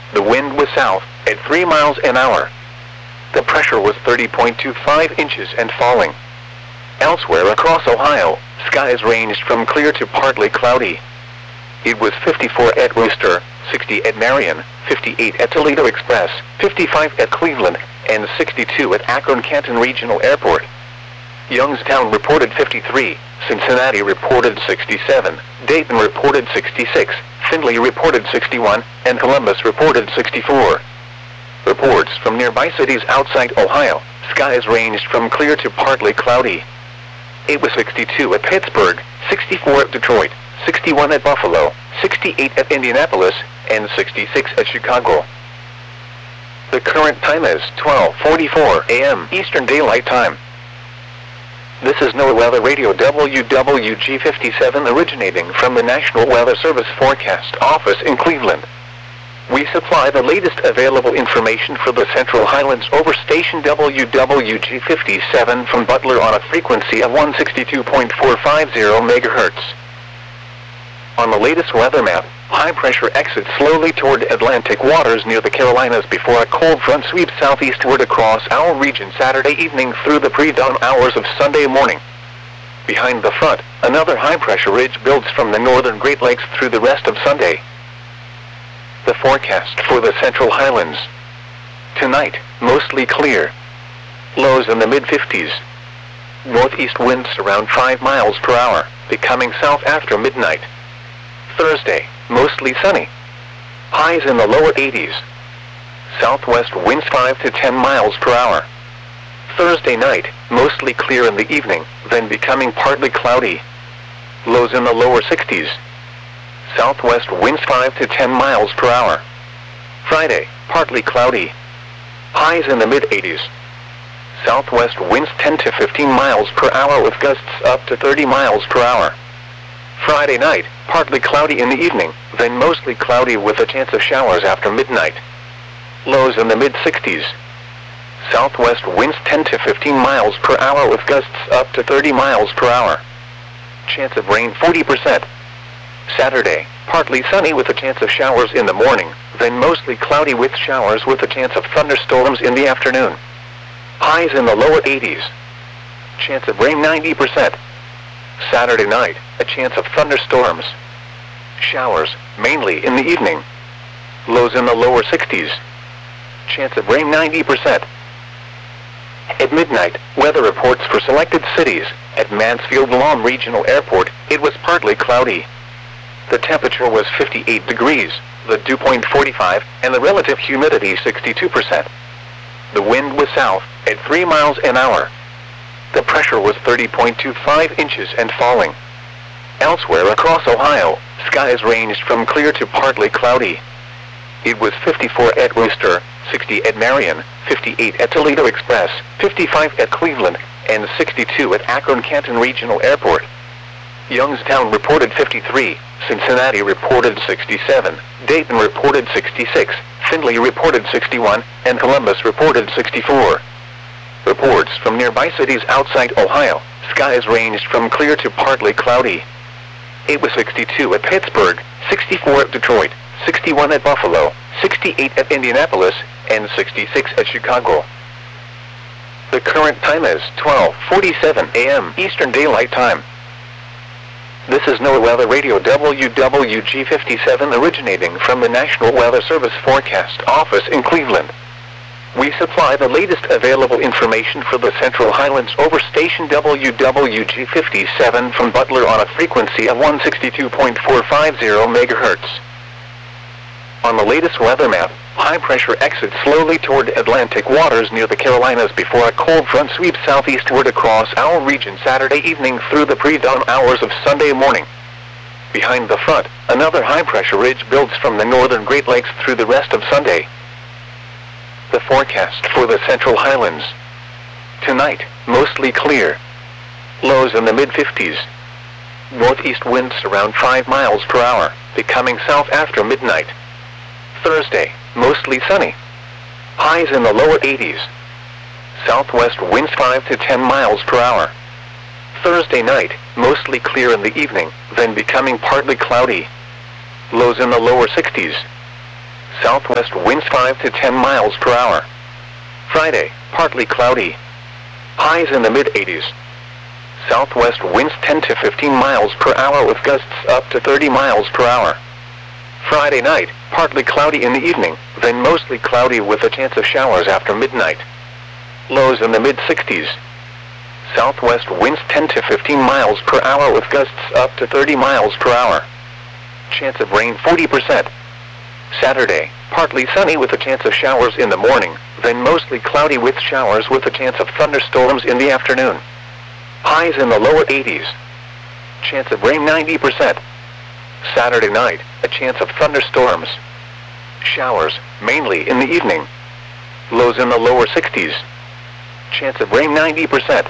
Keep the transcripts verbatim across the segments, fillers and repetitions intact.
The wind was south, at three miles an hour. The pressure was thirty point two five inches and falling. Elsewhere across Ohio, skies ranged from clear to partly cloudy. It was fifty-four at Wooster, sixty at Marion, fifty-eight at Toledo Express, fifty-five at Cleveland, and sixty-two at Akron-Canton Regional Airport. Youngstown reported fifty-three, Cincinnati reported sixty-seven, Dayton reported sixty-six, Findlay reported sixty-one, and Columbus reported sixty-four. Reports from nearby cities outside Ohio, skies ranged from clear to partly cloudy. It was sixty-two at Pittsburgh, sixty-four at Detroit, sixty-one at Buffalo, sixty-eight at Indianapolis, and sixty-six at Chicago. The current time is twelve forty-four a m Eastern Daylight Time. This is NOAA Weather Radio W W G fifty-seven originating from the National Weather Service Forecast Office in Cleveland. We supply the latest available information for the Central Highlands over station W W G fifty-seven from Butler on a frequency of one sixty-two point four five zero megahertz. On the latest weather map, high pressure exits slowly toward Atlantic waters near the Carolinas before a cold front sweeps southeastward across our region Saturday evening through the pre-dawn hours of Sunday morning. Behind the front, another high pressure ridge builds from the northern Great Lakes through the rest of Sunday. The forecast for the Central Highlands. Tonight, mostly clear. Lows in the mid fifties. Northeast winds around five miles per hour, becoming south after midnight. Thursday, mostly sunny. Highs in the lower eighties. Southwest winds five to ten miles per hour. Thursday night, mostly clear in the evening, then becoming partly cloudy. Lows in the lower sixties. Southwest winds five to ten miles per hour. Friday, partly cloudy. Highs in the mid eighties. Southwest winds ten to fifteen miles per hour with gusts up to thirty miles per hour. Friday night, partly cloudy in the evening, then mostly cloudy with a chance of showers after midnight. Lows in the mid sixties. Southwest winds ten to fifteen miles per hour with gusts up to thirty miles per hour. Chance of rain forty percent. Saturday, partly sunny with a chance of showers in the morning, then mostly cloudy with showers with a chance of thunderstorms in the afternoon. Highs in the lower eighties. Chance of rain ninety percent. Saturday night, a chance of thunderstorms. Showers, mainly in the evening. Lows in the lower sixties. Chance of rain ninety percent. At midnight, weather reports for selected cities. At Mansfield-Lawn Regional Airport, it was partly cloudy. The temperature was fifty-eight degrees, the dew point forty-five, and the relative humidity sixty-two percent. The wind was south, at three miles an hour. The pressure was thirty point two five inches and falling. Elsewhere across Ohio, skies ranged from clear to partly cloudy. It was fifty-four at Wooster, sixty at Marion, fifty-eight at Toledo Express, fifty-five at Cleveland, and sixty-two at Akron-Canton Regional Airport. Youngstown reported fifty-three, Cincinnati reported sixty-seven, Dayton reported sixty-six, Findlay reported sixty-one, and Columbus reported sixty-four. Reports from nearby cities outside Ohio, skies ranged from clear to partly cloudy. It was sixty-two at Pittsburgh, sixty-four at Detroit, sixty-one at Buffalo, sixty-eight at Indianapolis, and sixty-six at Chicago. The current time is twelve forty-seven a m Eastern Daylight Time. This is NOAA Weather Radio W W G fifty-seven originating from the National Weather Service Forecast Office in Cleveland. We supply the latest available information for the Central Highlands over station W W G fifty-seven from Butler on a frequency of one sixty-two point four five zero megahertz. On the latest weather map, high pressure exits slowly toward Atlantic waters near the Carolinas before a cold front sweeps southeastward across our region Saturday evening through the pre-dawn hours of Sunday morning. Behind the front, another high pressure ridge builds from the northern Great Lakes through the rest of Sunday. The forecast for the Central Highlands. Tonight, mostly clear. Lows in the mid fifties. Northeast winds around five miles per hour, becoming south after midnight. Thursday, mostly sunny. Highs in the lower eighties. Southwest winds five to ten miles per hour. Thursday night, mostly clear in the evening, then becoming partly cloudy. Lows in the lower sixties. Southwest winds five to ten miles per hour. Friday, partly cloudy. Highs in the mid eighties. Southwest winds ten to fifteen miles per hour with gusts up to thirty miles per hour. Friday night, partly cloudy in the evening, then mostly cloudy with a chance of showers after midnight. Lows in the mid sixties. Southwest winds ten to fifteen miles per hour with gusts up to thirty miles per hour. Chance of rain forty percent. Saturday, partly sunny with a chance of showers in the morning, then mostly cloudy with showers with a chance of thunderstorms in the afternoon. Highs in the lower eighties. Chance of rain ninety percent. Saturday night, a chance of thunderstorms. Showers, mainly in the evening. Lows in the lower sixties. Chance of rain ninety percent.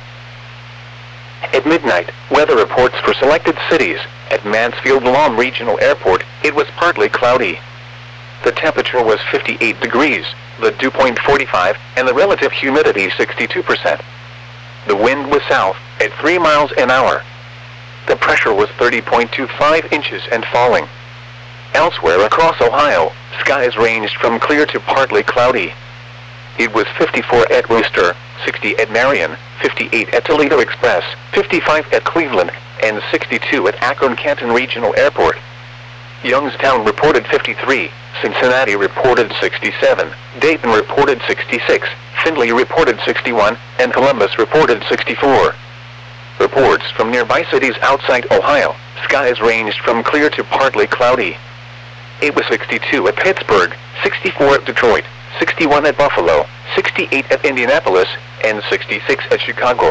At midnight, weather reports for selected cities. At Mansfield-Lam Regional Airport, it was partly cloudy. The temperature was fifty-eight degrees, the dew point forty-five, and the relative humidity sixty-two percent. The wind was south, at three miles an hour. The pressure was thirty point two five inches and falling. Elsewhere across Ohio, skies ranged from clear to partly cloudy. It was fifty-four at Wooster, sixty at Marion, fifty-eight at Toledo Express, fifty-five at Cleveland, and sixty-two at Akron-Canton Regional Airport. Youngstown reported fifty-three, Cincinnati reported sixty-seven, Dayton reported sixty-six, Findlay reported sixty-one, and Columbus reported sixty-four. Reports from nearby cities outside Ohio, skies ranged from clear to partly cloudy. It was sixty-two at Pittsburgh, sixty-four at Detroit, sixty-one at Buffalo, sixty-eight at Indianapolis, and sixty-six at Chicago.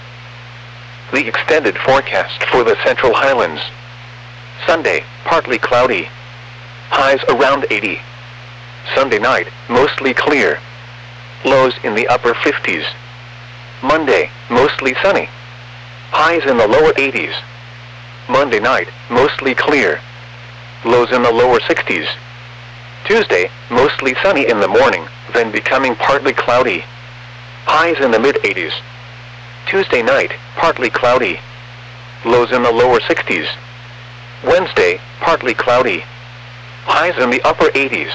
The extended forecast for the Central Highlands. Sunday, partly cloudy. Highs around eighty. Sunday night, mostly clear. Lows in the upper fifties. Monday, mostly sunny. Highs in the lower eighties. Monday night, mostly clear. Lows in the lower sixties. Tuesday, mostly sunny in the morning, then becoming partly cloudy. Highs in the mid eighties. Tuesday night, partly cloudy. Lows in the lower sixties. Wednesday, partly cloudy. Highs in the upper eighties.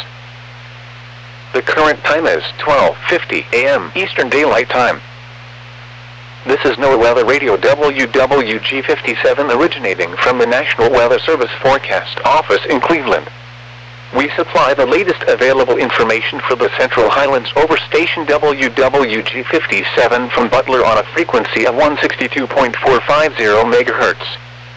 The current time is twelve fifty a m Eastern Daylight Time. This is NOAA Weather Radio W W G fifty-seven originating from the National Weather Service Forecast Office in Cleveland. We supply the latest available information for the Central Highlands over station W W G fifty-seven from Butler on a frequency of one sixty-two point four five zero megahertz.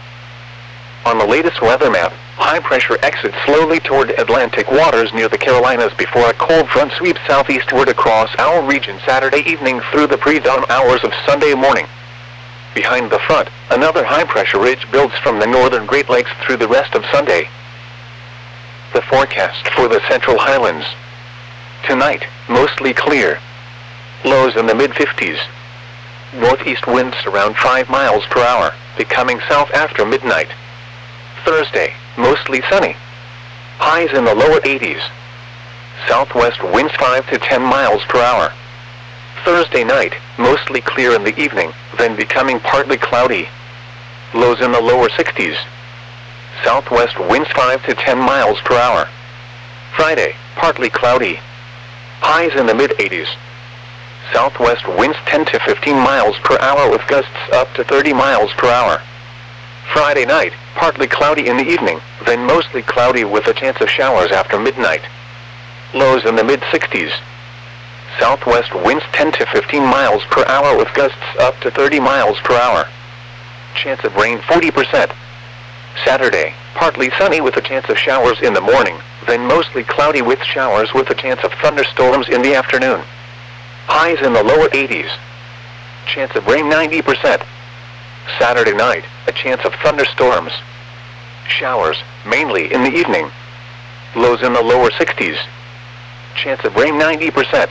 On the latest weather map, high pressure exits slowly toward Atlantic waters near the Carolinas before a cold front sweeps southeastward across our region Saturday evening through the pre-dawn hours of Sunday morning. Behind the front, another high pressure ridge builds from the northern Great Lakes through the rest of Sunday. The forecast for the Central Highlands. Tonight, mostly clear. Lows in the mid fifties. Northeast winds around five miles per hour, becoming south after midnight. Thursday, mostly sunny. Highs in the lower eighties. Southwest winds five to ten miles per hour. Thursday night, mostly clear in the evening, then becoming partly cloudy. Lows in the lower sixties. Southwest winds five to ten miles per hour. Friday, partly cloudy. Highs in the mid eighties. Southwest winds ten to fifteen miles per hour with gusts up to thirty miles per hour. Friday night, partly cloudy in the evening, then mostly cloudy with a chance of showers after midnight. Lows in the mid sixties. Southwest winds ten to fifteen miles per hour with gusts up to thirty miles per hour. Chance of rain forty percent. Saturday, partly sunny with a chance of showers in the morning, then mostly cloudy with showers with a chance of thunderstorms in the afternoon. Highs in the lower eighties. Chance of rain ninety percent. Saturday night, a chance of thunderstorms. Showers, mainly in the evening. Lows in the lower sixties. Chance of rain ninety percent.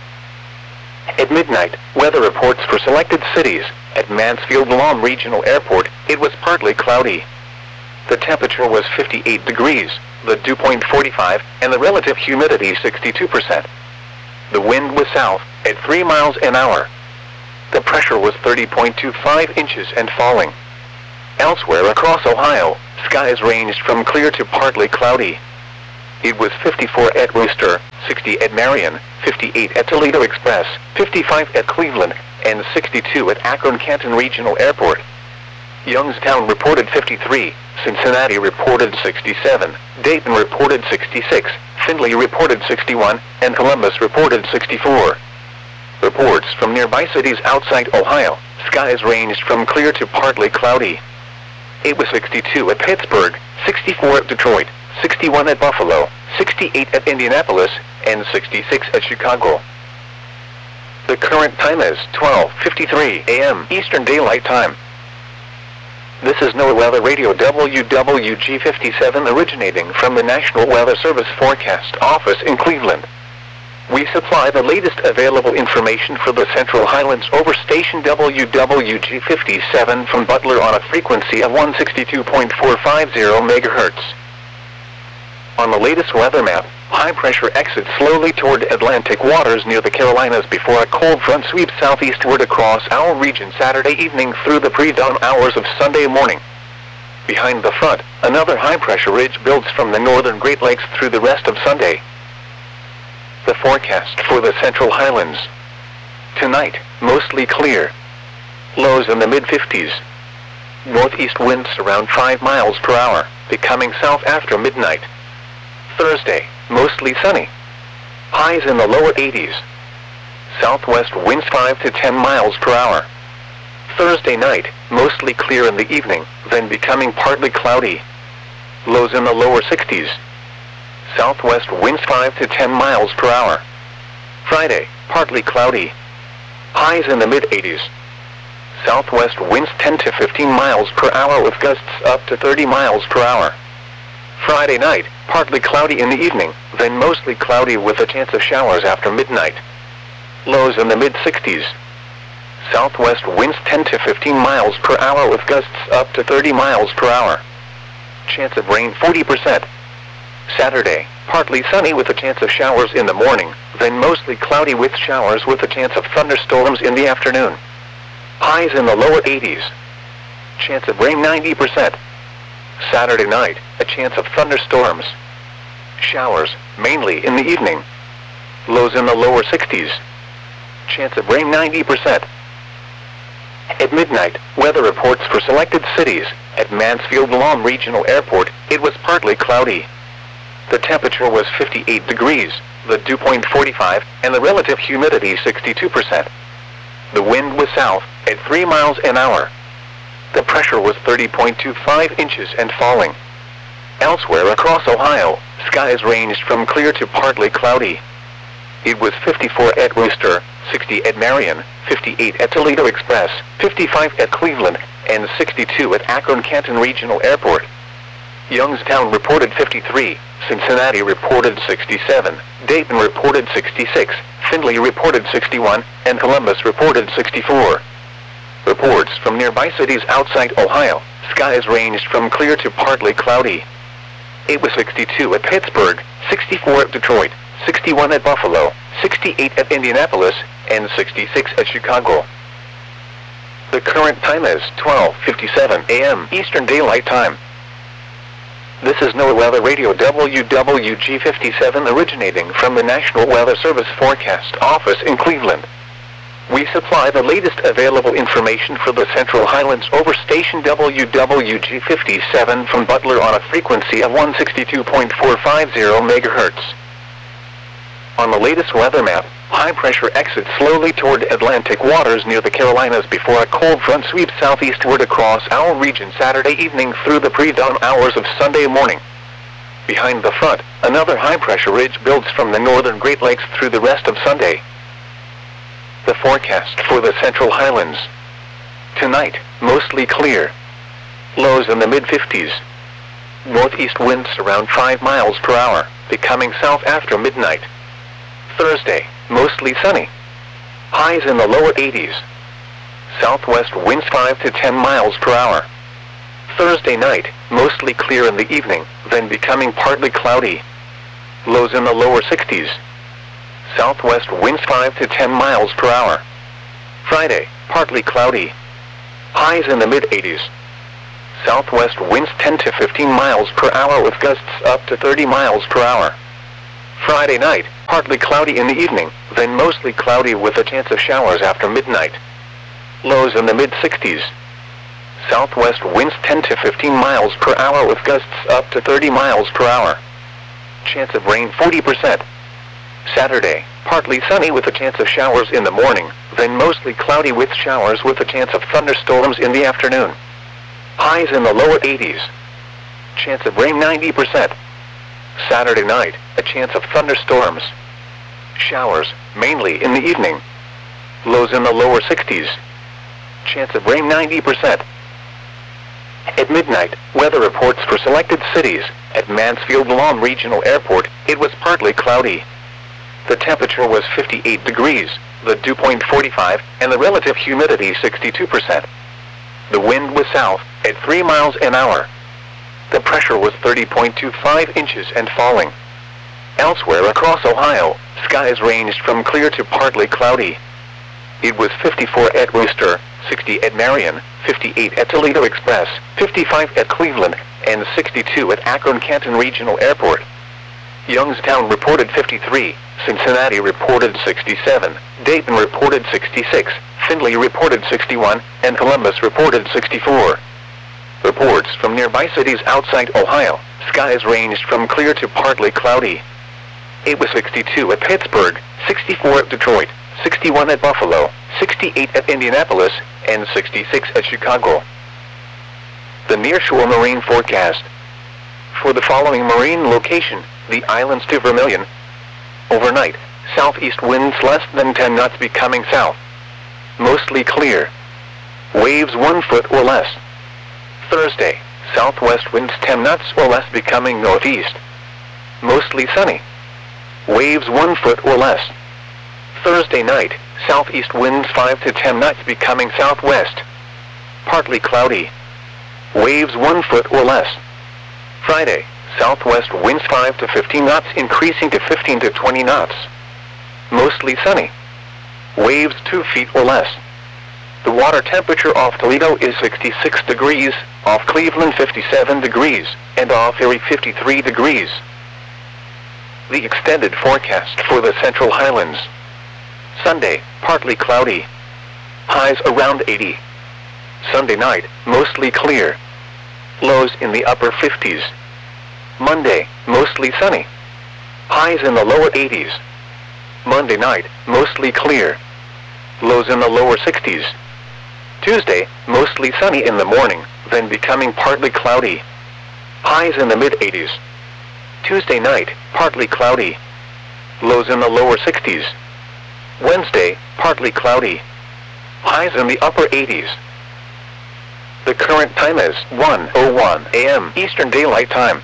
At midnight, weather reports for selected cities. At Mansfield-Lam Regional Airport, it was partly cloudy. The temperature was fifty-eight degrees, the dew point forty-five, and the relative humidity sixty-two percent. The wind was south, at three miles an hour. The pressure was thirty point two five inches and falling. Elsewhere across Ohio, skies ranged from clear to partly cloudy. It was fifty-four at Wooster, sixty at Marion, fifty-eight at Toledo Express, fifty-five at Cleveland, and sixty-two at Akron-Canton Regional Airport. Youngstown reported fifty-three, Cincinnati reported sixty-seven, Dayton reported sixty-six, Findlay reported sixty-one, and Columbus reported sixty-four. Reports from nearby cities outside Ohio, skies ranged from clear to partly cloudy. It was sixty-two at Pittsburgh, sixty-four at Detroit, sixty-one at Buffalo, sixty-eight at Indianapolis, and sixty-six at Chicago. The current time is twelve fifty-three a m Eastern Daylight Time. This is NOAA Weather Radio W W G fifty-seven originating from the National Weather Service Forecast Office in Cleveland. We supply the latest available information for the Central Highlands over station W W G fifty-seven from Butler on a frequency of one sixty-two point four five zero megahertz. On the latest weather map, high pressure exits slowly toward Atlantic waters near the Carolinas before a cold front sweeps southeastward across our region Saturday evening through the pre-dawn hours of Sunday morning. Behind the front, another high pressure ridge builds from the northern Great Lakes through the rest of Sunday. The forecast for the Central Highlands. Tonight, mostly clear. Lows in the mid fifties. Northeast winds around five miles per hour, becoming south after midnight. Thursday, mostly sunny. Highs in the lower eighties. Southwest winds five to ten miles per hour. Thursday night, mostly clear in the evening, then becoming partly cloudy. Lows in the lower sixties. Southwest winds five to ten miles per hour. Friday, partly cloudy. Highs in the mid eighties. Southwest winds ten to fifteen miles per hour with gusts up to thirty miles per hour. Friday night, partly cloudy in the evening, then mostly cloudy with a chance of showers after midnight. Lows in the mid sixties. Southwest winds ten to fifteen miles per hour with gusts up to thirty miles per hour. Chance of rain forty percent. Saturday, partly sunny with a chance of showers in the morning, then mostly cloudy with showers with a chance of thunderstorms in the afternoon. Highs in the lower eighties. Chance of rain ninety percent. Saturday night, a chance of thunderstorms. Showers, mainly in the evening. Lows in the lower sixties. Chance of rain ninety percent. At midnight, weather reports for selected cities. At Mansfield-Lom Regional Airport, it was partly cloudy. The temperature was fifty-eight degrees, the dew point forty-five, and the relative humidity sixty-two percent. The wind was south, at three miles an hour. The pressure was thirty point two five inches and falling. Elsewhere across Ohio, skies ranged from clear to partly cloudy. It was fifty-four at Wooster, sixty at Marion, fifty-eight at Toledo Express, fifty-five at Cleveland, and sixty-two at Akron-Canton Regional Airport. Youngstown reported fifty-three, Cincinnati reported sixty-seven, Dayton reported sixty-six, Findlay reported sixty-one, and Columbus reported sixty-four. Reports from nearby cities outside Ohio, skies ranged from clear to partly cloudy. It was sixty-two at Pittsburgh, sixty-four at Detroit, sixty-one at Buffalo, sixty-eight at Indianapolis, and sixty-six at Chicago. The current time is twelve fifty-seven a m Eastern Daylight Time. This is NOAA Weather Radio W W G fifty-seven originating from the National Weather Service Forecast Office in Cleveland. We supply the latest available information for the Central Highlands over station W W G fifty-seven from Butler on a frequency of one sixty-two point four five zero megahertz. On the latest weather map, high pressure exits slowly toward Atlantic waters near the Carolinas before a cold front sweeps southeastward across our region Saturday evening through the pre-dawn hours of Sunday morning. Behind the front, another high pressure ridge builds from the northern Great Lakes through the rest of Sunday. The forecast for the Central Highlands. Tonight, mostly clear. Lows in the mid fifties. Northeast winds around five miles per hour, becoming south after midnight. Thursday, mostly sunny. Highs in the lower eighties. Southwest winds five to ten miles per hour. Thursday night, mostly clear in the evening, then becoming partly cloudy. Lows in the lower sixties. Southwest winds five to ten miles per hour. Friday, partly cloudy. Highs in the mid eighties. Southwest winds ten to fifteen miles per hour with gusts up to thirty miles per hour. Friday night, partly cloudy in the evening, then mostly cloudy with a chance of showers after midnight. Lows in the mid sixties. Southwest winds ten to fifteen miles per hour with gusts up to thirty miles per hour. Chance of rain forty percent. Saturday, partly sunny with a chance of showers in the morning, then mostly cloudy with showers with a chance of thunderstorms in the afternoon. Highs in the lower eighties. Chance of rain ninety percent. Saturday night, a chance of thunderstorms. Showers, mainly in the evening. Lows in the lower sixties. Chance of rain ninety percent. At midnight, weather reports for selected cities. At Mansfield Lawn Regional Airport, it was partly cloudy. The temperature was fifty-eight degrees, the dew point forty-five, and the relative humidity sixty-two percent. The wind was south, at three miles an hour. The pressure was thirty point two five inches and falling. Elsewhere across Ohio, skies ranged from clear to partly cloudy. It was fifty-four at Wooster, sixty at Marion, fifty-eight at Toledo Express, fifty-five at Cleveland, and sixty-two at Akron-Canton Regional Airport. Youngstown reported fifty-three, Cincinnati reported sixty-seven, Dayton reported sixty-six, Findlay reported sixty-one, and Columbus reported sixty-four. Reports from nearby cities outside Ohio, skies ranged from clear to partly cloudy. It was sixty-two at Pittsburgh, sixty-four at Detroit, sixty-one at Buffalo, sixty-eight at Indianapolis, and sixty-six at Chicago. The nearshore marine forecast. For the following marine location, the islands to Vermilion. Overnight, southeast winds less than ten knots becoming south. Mostly clear. Waves one foot or less. Thursday, southwest winds ten knots or less becoming northeast. Mostly sunny. Waves one foot or less. Thursday night, southeast winds five to ten knots becoming southwest. Partly cloudy. Waves one foot or less. Friday, southwest winds five to fifteen knots increasing to fifteen to twenty knots. Mostly sunny. Waves two feet or less. The water temperature off Toledo is sixty-six degrees, off Cleveland fifty-seven degrees, and off Erie fifty-three degrees. The extended forecast for the Central Highlands. Sunday, partly cloudy. Highs around eighty. Sunday night, mostly clear. Lows in the upper fifties. Monday, mostly sunny. Highs in the lower eighties. Monday night, mostly clear. Lows in the lower sixties. Tuesday, mostly sunny in the morning, then becoming partly cloudy. Highs in the mid eighties. Tuesday night, partly cloudy. Lows in the lower sixties. Wednesday, partly cloudy. Highs in the upper eighties. The current time is one oh one a m Eastern Daylight Time.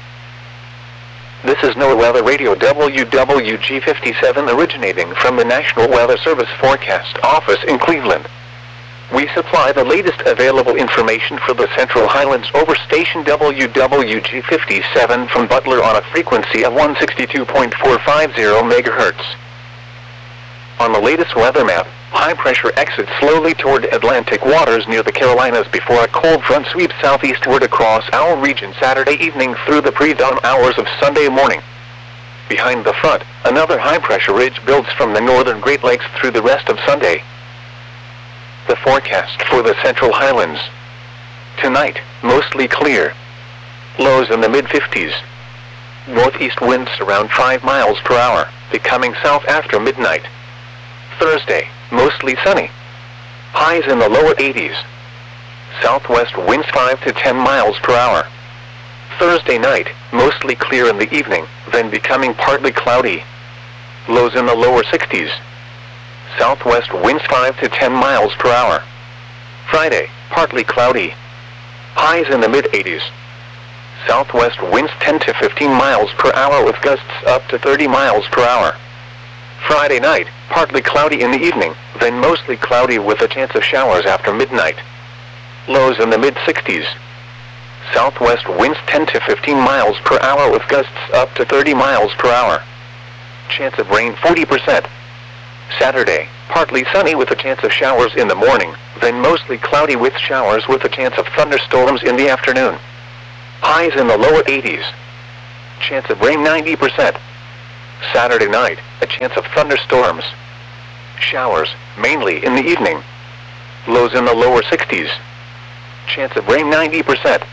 This is NOAA Weather Radio W W G fifty-seven originating from the National Weather Service Forecast Office in Cleveland. We supply the latest available information for the Central Highlands over station W W G fifty-seven from Butler on a frequency of one sixty-two point four five zero megahertz. On the latest weather map, high pressure exits slowly toward Atlantic waters near the Carolinas before a cold front sweeps southeastward across our region Saturday evening through the pre-dawn hours of Sunday morning. Behind the front, another high pressure ridge builds from the northern Great Lakes through the rest of Sunday. The forecast for the Central Highlands. Tonight, mostly clear. Lows in the mid fifties. Northeast winds around five miles per hour, becoming south after midnight. Thursday, mostly sunny. Highs in the lower eighties. Southwest winds five to ten miles per hour. Thursday night, mostly clear in the evening, then becoming partly cloudy. Lows in the lower sixties. Southwest winds five to ten miles per hour. Friday, partly cloudy. Highs in the mid eighties. Southwest winds ten to fifteen miles per hour with gusts up to thirty miles per hour. Friday night, partly cloudy in the evening, then mostly cloudy with a chance of showers after midnight. Lows in the mid sixties. Southwest winds ten to fifteen miles per hour with gusts up to thirty miles per hour. Chance of rain forty percent. Saturday, partly sunny with a chance of showers in the morning, then mostly cloudy with showers with a chance of thunderstorms in the afternoon. Highs in the lower eighties. Chance of rain ninety percent. Saturday night, a chance of thunderstorms. Showers, mainly in the evening. Lows in the lower sixties. Chance of rain ninety percent.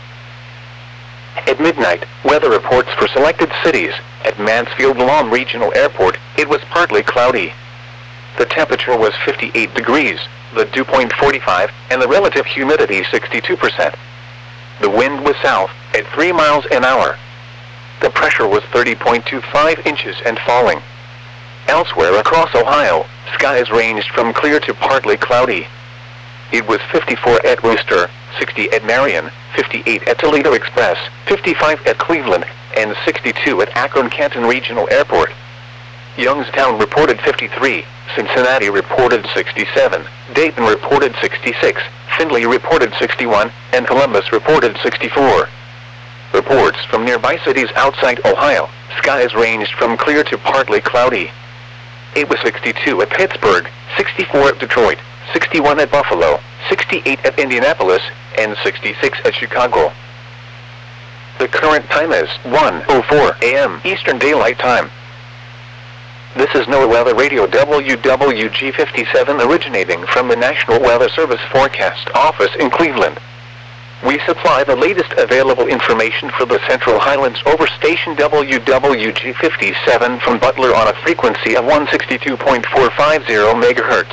At midnight, weather reports for selected cities. At Mansfield-Lam Regional Airport, it was partly cloudy. The temperature was fifty-eight degrees, the dew point forty-five, and the relative humidity sixty-two percent. The wind was south, at three miles an hour. The pressure was thirty point two five inches and falling. Elsewhere across Ohio, skies ranged from clear to partly cloudy. It was fifty-four at Wooster, sixty at Marion, fifty-eight at Toledo Express, fifty-five at Cleveland, and sixty-two at Akron-Canton Regional Airport. Youngstown reported fifty-three, Cincinnati reported sixty-seven, Dayton reported sixty-six, Findlay reported sixty-one, and Columbus reported sixty-four. Reports from nearby cities outside Ohio, skies ranged from clear to partly cloudy. It was sixty-two at Pittsburgh, sixty-four at Detroit, sixty-one at Buffalo, sixty-eight at Indianapolis, and sixty-six at Chicago. The current time is one oh four a m Eastern Daylight Time. This is NOAA Weather Radio W W G fifty-seven originating from the National Weather Service Forecast Office in Cleveland. We supply the latest available information for the Central Highlands over station W W G fifty-seven from Butler on a frequency of one sixty-two point four five zero megahertz.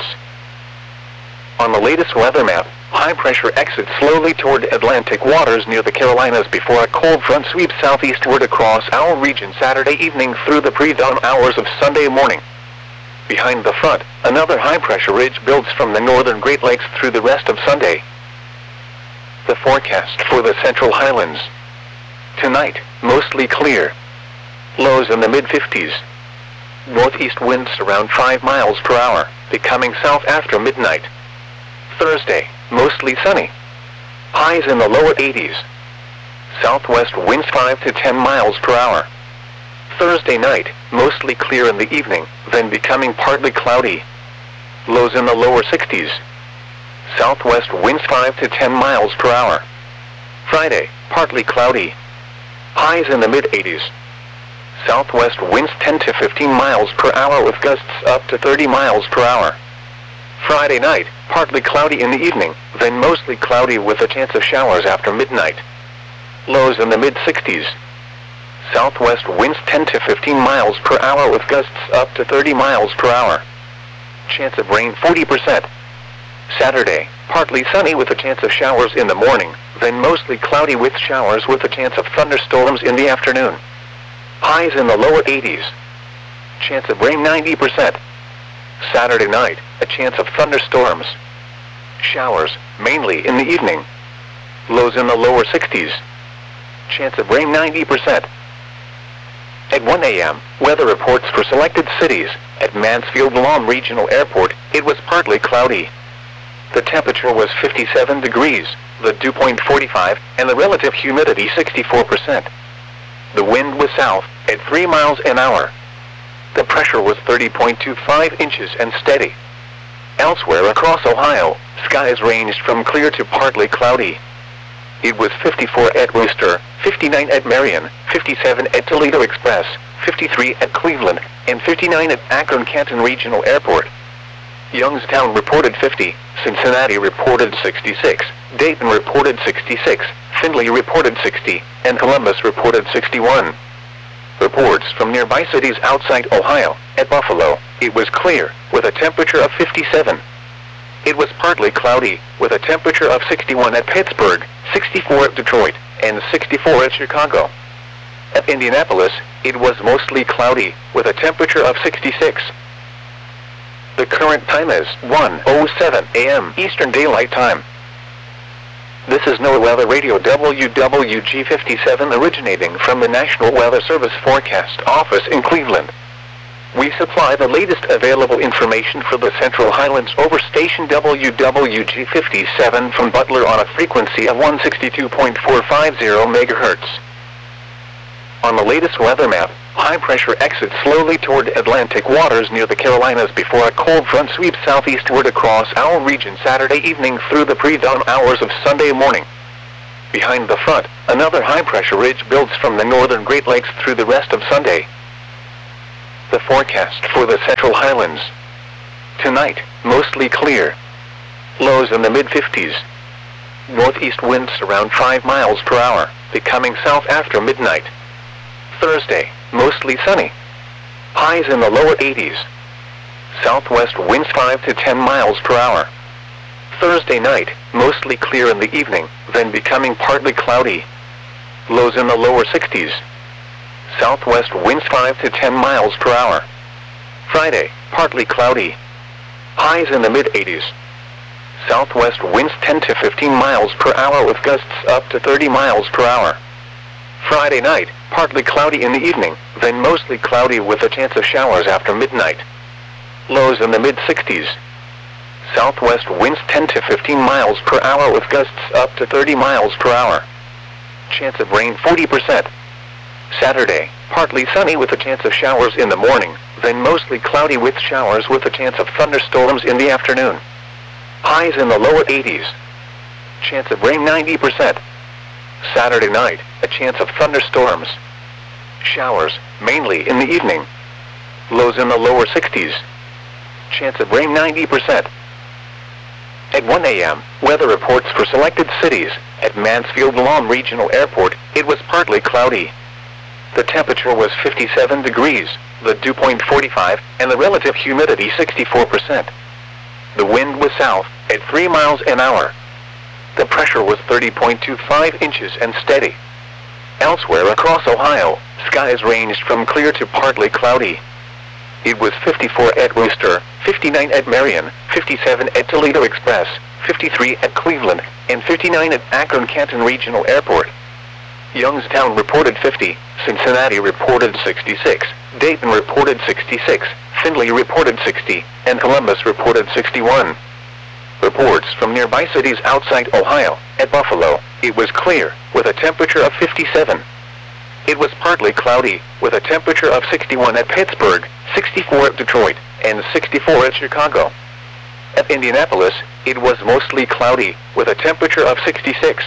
On the latest weather map, high pressure exits slowly toward Atlantic waters near the Carolinas before a cold front sweeps southeastward across our region Saturday evening through the pre-dawn hours of Sunday morning. Behind the front, another high pressure ridge builds from the northern Great Lakes through the rest of Sunday. The forecast for the Central Highlands. Tonight, mostly clear. Lows in the mid fifties. Northeast winds around five miles per hour, becoming south after midnight. Thursday, mostly sunny. Highs in the lower eighties. Southwest winds five to ten miles per hour. Thursday night, mostly clear in the evening, then becoming partly cloudy. Lows in the lower sixties. Southwest winds five to ten miles per hour. Friday, partly cloudy. Highs in the mid eighties. Southwest winds ten to fifteen miles per hour with gusts up to thirty miles per hour. Friday night, partly cloudy in the evening, then mostly cloudy with a chance of showers after midnight. Lows in the mid sixties. Southwest winds ten to fifteen miles per hour with gusts up to thirty miles per hour. Chance of rain forty percent. Saturday, partly sunny with a chance of showers in the morning, then mostly cloudy with showers with a chance of thunderstorms in the afternoon. Highs in the lower eighties. Chance of rain ninety percent. Saturday night, a chance of thunderstorms. Showers, mainly in the evening. Lows in the lower sixties. Chance of rain ninety percent. At one a m, weather reports for selected cities. At Mansfield-Lam Regional Airport, it was partly cloudy. The temperature was fifty-seven degrees, the dew point forty-five, and the relative humidity sixty-four percent. The wind was south, at three miles an hour. The pressure was thirty point two five inches and steady. Elsewhere across Ohio, skies ranged from clear to partly cloudy. It was fifty-four at Wooster, fifty-nine at Marion, fifty-seven at Toledo Express, fifty-three at Cleveland, and fifty-nine at Akron-Canton Regional Airport. Youngstown reported fifty, Cincinnati reported sixty-six, Dayton reported sixty-six, Findlay reported sixty, and Columbus reported sixty-one. Reports from nearby cities outside Ohio. At Buffalo, it was clear, with a temperature of fifty-seven. It was partly cloudy, with a temperature of sixty-one at Pittsburgh, sixty-four at Detroit, and sixty-four at Chicago. At Indianapolis, it was mostly cloudy, with a temperature of sixty-six. The current time is one oh seven a m Eastern Daylight Time. This is NOAA Weather Radio W W G fifty-seven originating from the National Weather Service Forecast Office in Cleveland. We supply the latest available information for the Central Highlands over station W W G fifty-seven from Butler on a frequency of one sixty-two point four five zero megahertz. On the latest weather map, high pressure exits slowly toward Atlantic waters near the Carolinas before a cold front sweeps southeastward across our region Saturday evening through the pre-dawn hours of Sunday morning. Behind the front, another high pressure ridge builds from the northern Great Lakes through the rest of Sunday. The forecast for the Central Highlands. Tonight, mostly clear. Lows in the mid fifties. Northeast winds around five miles per hour, becoming south after midnight. Thursday, mostly sunny. Highs in the lower eighties. Southwest winds five to ten miles per hour. Thursday night, mostly clear in the evening, then becoming partly cloudy. Lows in the lower sixties. Southwest winds five to ten miles per hour. Friday, partly cloudy. Highs in the mid eighties. Southwest winds ten to fifteen miles per hour with gusts up to thirty miles per hour. Friday night, partly cloudy in the evening, then mostly cloudy with a chance of showers after midnight. Lows in the mid sixties. Southwest winds ten to fifteen miles per hour with gusts up to thirty miles per hour. Chance of rain forty percent. Saturday, partly sunny with a chance of showers in the morning, then mostly cloudy with showers with a chance of thunderstorms in the afternoon. Highs in the lower eighties. Chance of rain ninety percent. Saturday night, a chance of thunderstorms. Showers, mainly in the evening. Lows in the lower sixties. Chance of rain ninety percent. At one A M, weather reports for selected cities. At Mansfield-Lam Regional Airport, it was partly cloudy. The temperature was fifty-seven degrees, the dew point forty-five, and the relative humidity sixty-four percent. The wind was south, at three miles an hour. The pressure was thirty point two five inches and steady. Elsewhere across Ohio, skies ranged from clear to partly cloudy. It was fifty-four at Wooster, fifty-nine at Marion, fifty-seven at Toledo Express, fifty-three at Cleveland, and fifty-nine at Akron-Canton Regional Airport. Youngstown reported fifty, Cincinnati reported sixty-six, Dayton reported sixty-six, Findlay reported sixty, and Columbus reported sixty-one. Reports from nearby cities outside Ohio. At Buffalo, it was clear, with a temperature of fifty-seven. It was partly cloudy, with a temperature of sixty-one at Pittsburgh, sixty-four at Detroit, and sixty-four at Chicago. At Indianapolis, it was mostly cloudy, with a temperature of sixty-six.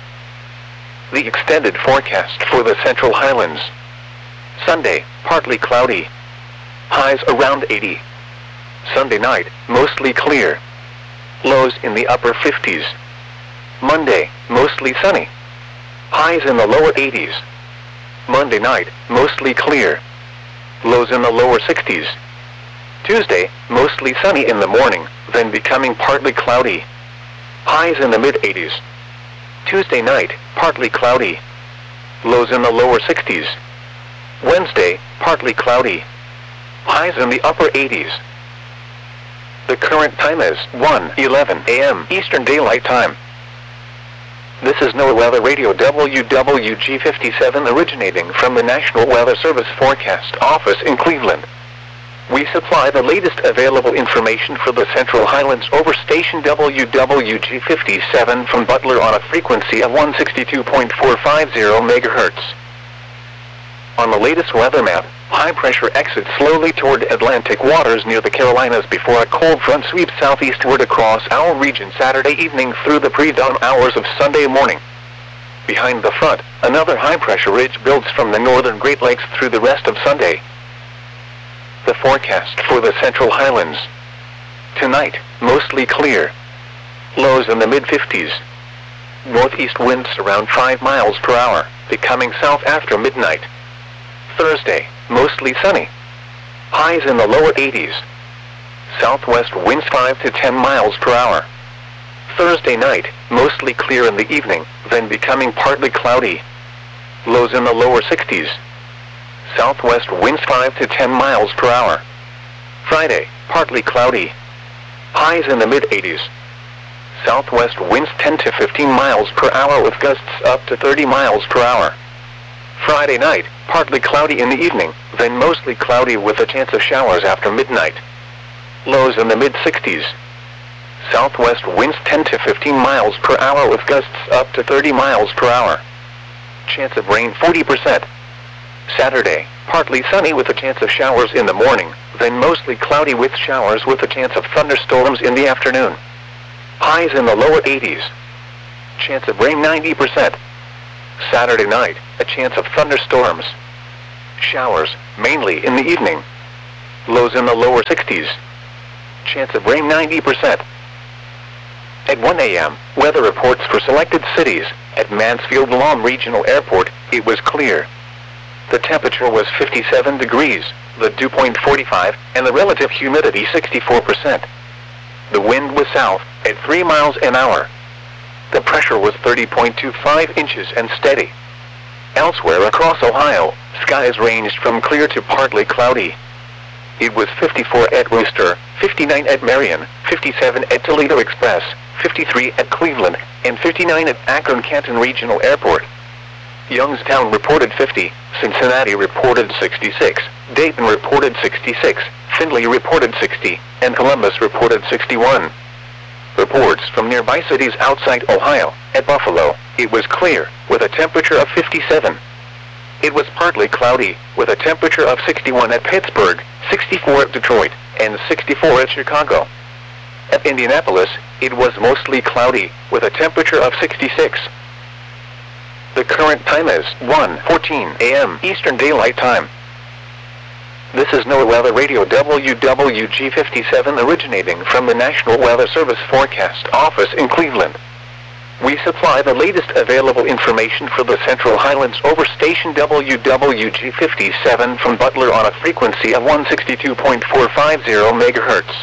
The extended forecast for the Central Highlands. Sunday, partly cloudy. Highs around eighty. Sunday night, mostly clear. Lows in the upper fifties. Monday, mostly sunny. Highs in the lower eighties. Monday night, mostly clear. Lows in the lower sixties. Tuesday, mostly sunny in the morning, then becoming partly cloudy. Highs in the mid eighties. Tuesday night, partly cloudy. Lows in the lower sixties. Wednesday, partly cloudy. Highs in the upper eighties. The current time is one eleven A M Eastern Daylight Time. This is NOAA Weather Radio W W G fifty-seven originating from the National Weather Service Forecast Office in Cleveland. We supply the latest available information for the Central Highlands over station W W G fifty-seven from Butler on a frequency of one sixty-two point four five zero megahertz. On the latest weather map, high pressure exits slowly toward Atlantic waters near the Carolinas before a cold front sweeps southeastward across our region Saturday evening through the pre-dawn hours of Sunday morning. Behind the front, another high pressure ridge builds from the northern Great Lakes through the rest of Sunday. The forecast for the Central Highlands. Tonight, mostly clear. Lows in the mid fifties. Northeast winds around five miles per hour, becoming south after midnight. Thursday, mostly sunny. Highs in the lower eighties. Southwest winds five to ten miles per hour. Thursday night, mostly clear in the evening, then becoming partly cloudy. Lows in the lower sixties. Southwest winds five to ten miles per hour. Friday, partly cloudy. Highs in the mid eighties. Southwest winds ten to fifteen miles per hour with gusts up to thirty miles per hour. Friday night, partly cloudy in the evening, then mostly cloudy with a chance of showers after midnight. Lows in the mid sixties. Southwest winds ten to fifteen miles per hour with gusts up to thirty miles per hour. Chance of rain forty percent. Saturday, partly sunny with a chance of showers in the morning, then mostly cloudy with showers with a chance of thunderstorms in the afternoon. Highs in the lower eighties. Chance of rain ninety percent. Saturday night, a chance of thunderstorms. Showers, mainly in the evening. Lows in the lower sixties. Chance of rain ninety percent. At one A M, weather reports for selected cities. At Mansfield-Lahm Regional Airport, it was clear. The temperature was fifty-seven degrees, the dew point forty-five, and the relative humidity sixty-four percent. The wind was south, at three miles an hour. The pressure was thirty point two five inches and steady. Elsewhere across Ohio, skies ranged from clear to partly cloudy. It was fifty-four at Wooster, fifty-nine at Marion, fifty-seven at Toledo Express, fifty-three at Cleveland, and fifty-nine at Akron-Canton Regional Airport. Youngstown reported fifty, Cincinnati reported sixty-six, Dayton reported sixty-six, Findlay reported sixty, and Columbus reported sixty-one. Reports from nearby cities outside Ohio. At Buffalo, it was clear, with a temperature of fifty-seven. It was partly cloudy, with a temperature of sixty-one at Pittsburgh, sixty-four at Detroit, and sixty-four at Chicago. At Indianapolis, it was mostly cloudy, with a temperature of sixty-six. The current time is one fourteen A M Eastern Daylight Time. This is NOAA Weather Radio W W G fifty-seven originating from the National Weather Service Forecast Office in Cleveland. We supply the latest available information for the Central Highlands over station W W G fifty-seven from Butler on a frequency of one sixty-two point four five zero megahertz.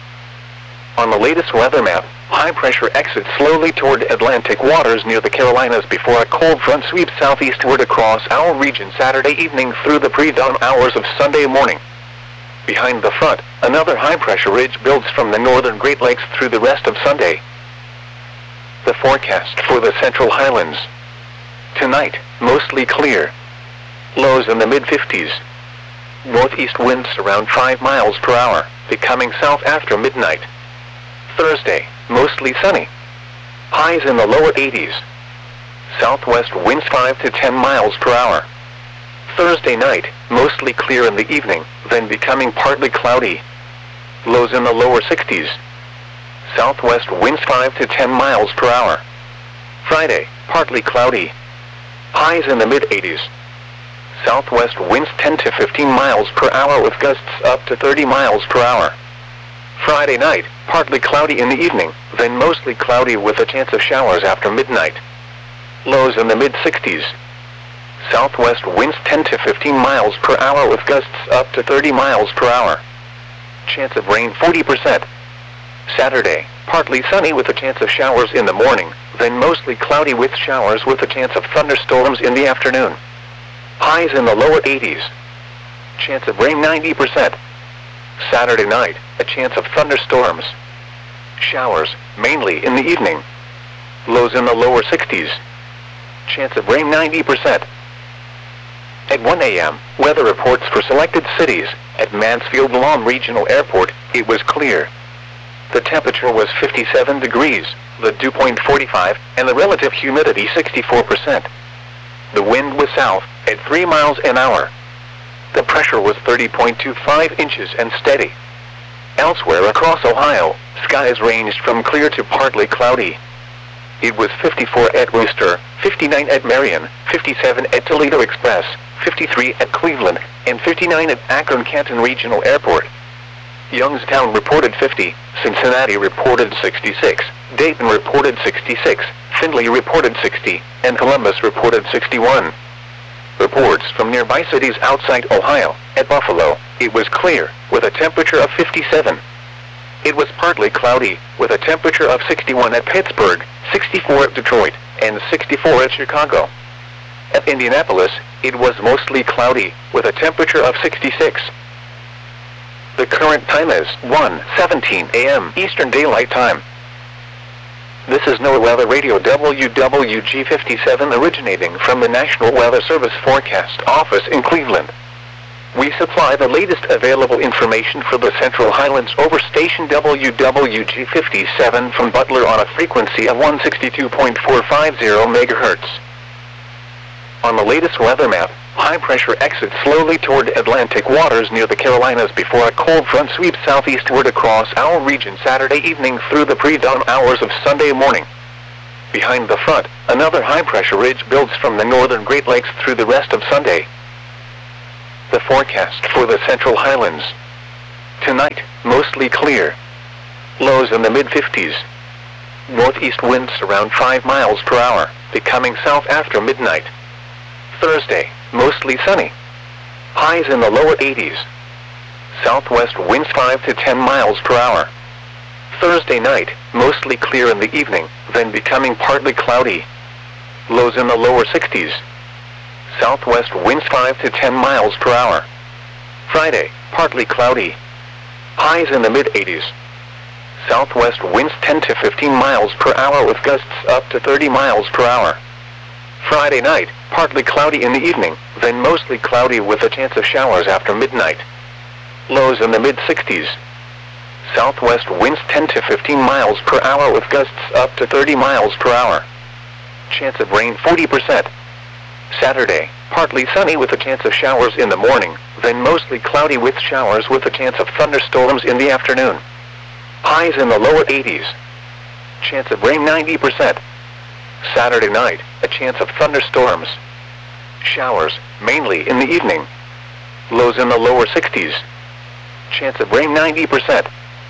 On the latest weather map, high pressure exits slowly toward Atlantic waters near the Carolinas before a cold front sweeps southeastward across our region Saturday evening through the pre-dawn hours of Sunday morning. Behind the front, another high pressure ridge builds from the northern Great Lakes through the rest of Sunday. The forecast for the Central Highlands. Tonight, mostly clear. Lows in the mid fifties. Northeast winds around five miles per hour, becoming south after midnight. Thursday, mostly sunny. Highs in the lower eighties. Southwest winds five to ten miles per hour. Thursday night, mostly clear in the evening, then becoming partly cloudy. Lows in the lower sixties. Southwest winds five to ten miles per hour. Friday, partly cloudy. Highs in the mid eighties. Southwest winds ten to fifteen miles per hour with gusts up to thirty miles per hour. Friday night, partly cloudy in the evening, then mostly cloudy with a chance of showers after midnight. Lows in the mid sixties. Southwest winds ten to fifteen miles per hour with gusts up to thirty miles per hour. Chance of rain forty percent. Saturday, partly sunny with a chance of showers in the morning, then mostly cloudy with showers with a chance of thunderstorms in the afternoon. Highs in the lower eighties. Chance of rain ninety percent. Saturday night, a chance of thunderstorms. Showers, mainly in the evening. Lows in the lower sixties. Chance of rain ninety percent. At one A M, weather reports for selected cities. At Mansfield-Lahm Regional Airport, it was clear. The temperature was fifty-seven degrees, the dew point forty-five, and the relative humidity sixty-four percent. The wind was south, at three miles an hour. The pressure was thirty point two five inches and steady. Elsewhere across Ohio, skies ranged from clear to partly cloudy. It was fifty-four at Wooster, fifty-nine at Marion, fifty-seven at Toledo Express, fifty-three at Cleveland, and fifty-nine at Akron-Canton Regional Airport. Youngstown reported fifty, Cincinnati reported sixty-six, Dayton reported sixty-six, Findlay reported sixty, and Columbus reported sixty-one. Reports from nearby cities outside Ohio. At Buffalo, it was clear, with a temperature of fifty-seven. It was partly cloudy, with a temperature of sixty-one at Pittsburgh, sixty-four at Detroit, and sixty-four at Chicago. At Indianapolis, it was mostly cloudy, with a temperature of sixty-six. The current time is one seventeen A M Eastern Daylight Time. This is NOAA Weather Radio W W G fifty-seven originating from the National Weather Service Forecast Office in Cleveland. We supply the latest available information for the Central Highlands over station W W G fifty-seven from Butler on a frequency of one sixty-two point four five zero megahertz. On the latest weather map, high pressure exits slowly toward Atlantic waters near the Carolinas before a cold front sweeps southeastward across our region Saturday evening through the pre-dawn hours of Sunday morning. Behind the front, another high pressure ridge builds from the northern Great Lakes through the rest of Sunday. The forecast for the Central Highlands. Tonight, mostly clear. Lows in the mid fifties. Northeast winds around five miles per hour, becoming south after midnight. Thursday, mostly sunny. Highs in the lower eighties. Southwest winds five to ten miles per hour. Thursday night, mostly clear in the evening, then becoming partly cloudy. Lows in the lower sixties. Southwest winds five to ten miles per hour. Friday, partly cloudy. Highs in the mid eighties. Southwest winds ten to fifteen miles per hour with gusts up to thirty miles per hour. Friday night, partly cloudy in the evening, then mostly cloudy with a chance of showers after midnight. Lows in the mid sixties. Southwest winds ten to fifteen miles per hour with gusts up to thirty miles per hour. Chance of rain forty percent. Saturday, partly sunny with a chance of showers in the morning, then mostly cloudy with showers with a chance of thunderstorms in the afternoon. Highs in the lower eighties. Chance of rain ninety percent. Saturday night, a chance of thunderstorms. Showers, mainly in the evening. Lows in the lower sixties. Chance of rain ninety percent.